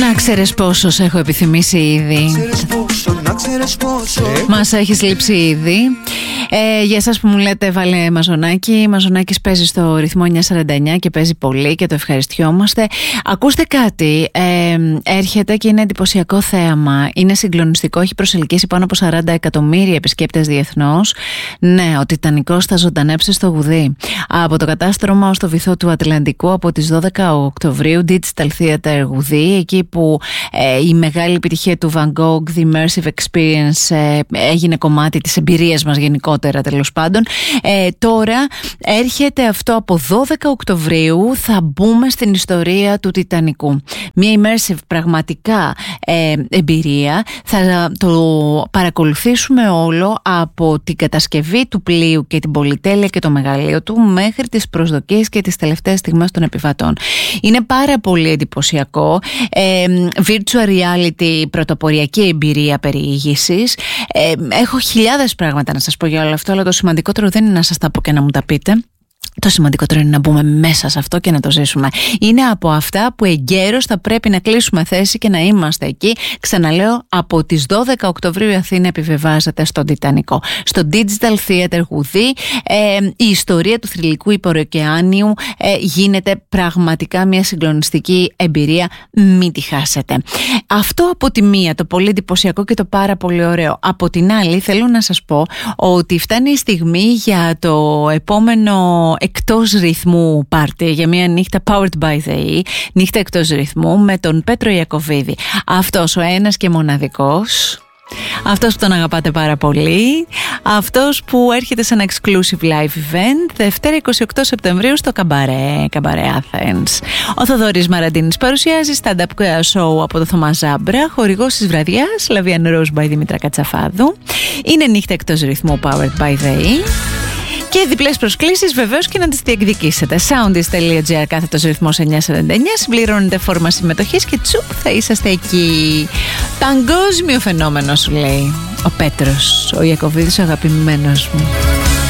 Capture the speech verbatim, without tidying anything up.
Να ξέρεις πόσο σε έχω επιθυμήσει ήδη. Μας έχεις λείψει ήδη. Ε, για εσάς που μου λέτε βάλε Μαζονάκη, Μαζονάκης παίζει στο ρυθμό εννιακόσια σαράντα εννιά και παίζει πολύ και το ευχαριστιόμαστε. Ακούστε κάτι, ε, έρχεται και είναι εντυπωσιακό θέαμα. Είναι συγκλονιστικό, έχει προσελκύσει πάνω από σαράντα εκατομμύρια επισκέπτες διεθνώς. Ναι, ο Τιτανικός θα ζωντανέψει στο γουδί. Από το κατάστρωμα ως το βυθό του Ατλαντικού από τις δώδεκα Οκτωβρίου, Digital Theater γουδί, εκεί που ε, η μεγάλη επιτυχία του Van Gogh, The Immersive Experience, ε, έγινε κομμάτι της εμπειρίας μας γενικότερα, τέλος πάντων. Ε, τώρα έρχεται αυτό από δώδεκα Οκτωβρίου, θα μπούμε στην ιστορία του Τιτανικού. Μια immersive πραγματικά ε, εμπειρία. Θα το παρακολουθήσουμε όλο από την κατασκευή του πλοίου και την πολυτέλεια και το μεγαλείο του μέχρι τις προσδοκίες και τις τελευταίες στιγμές των επιβατών. Είναι πάρα πολύ εντυπωσιακό. Ε, virtual reality, πρωτοποριακή εμπειρία περιήγησης. Ε, έχω χιλιάδες πράγματα να σας πω για όλο αυτό, αλλά το σημαντικότερο δεν είναι να σας τα πω και να μου τα πείτε. Το σημαντικότερο είναι να μπούμε μέσα σε αυτό και να το ζήσουμε. Είναι από αυτά που εγκαίρως θα πρέπει να κλείσουμε θέση και να είμαστε εκεί. Ξαναλέω, από τις δώδεκα Οκτωβρίου η Αθήνα επιβεβάζεται στον Τιτανικό. Στο Digital Theater γουδί, ε, η ιστορία του θρυλικού υπεροοκεάνιου ε, γίνεται πραγματικά μια συγκλονιστική εμπειρία. Μην τη χάσετε. Αυτό από τη μία, το πολύ εντυπωσιακό και το πάρα πολύ ωραίο. Από την άλλη, θέλω να σας πω ότι φτάνει η στιγμή για το επόμενο εκτός ρυθμού πάρτι, για μια νύχτα powered by the E, νύχτα εκτός ρυθμού με τον Πέτρο Ιακωβίδη. Αυτός ο ένας και μοναδικός, αυτός που τον αγαπάτε πάρα πολύ, αυτός που έρχεται σε ένα exclusive live event Δευτέρα εικοστή ογδόη Σεπτεμβρίου στο Καμπαρέ, Καμπαρέ Athens. Ο Θοδωρής Μαραντίνης παρουσιάζει stand-up show από το Θωμά Ζάμπρα, χορηγός της βραδιάς Λαβιάν Rose by Δημήτρα Κατσαφάδου. Είναι νύχτα εκτός ρυθμού powered by the E. Και διπλές προσκλήσεις βεβαίως και να τις διεκδικήσετε. Soundist.gr κάθετος ρυθμός εννιακόσια σαράντα εννιά. Συμπληρώνετε φόρμα συμμετοχής και τσουπ θα είσαστε εκεί. Παγκόσμιο φαινόμενο σου λέει ο Πέτρος, ο Ιακωβίδης, ο αγαπημένος μου.